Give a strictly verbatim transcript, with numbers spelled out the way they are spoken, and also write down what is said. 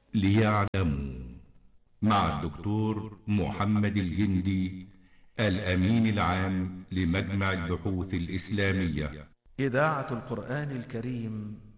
ليعلموا، مع الدكتور محمد الجندي، الأمين العام لمجمع البحوث الإسلامية. إذاعة القرآن الكريم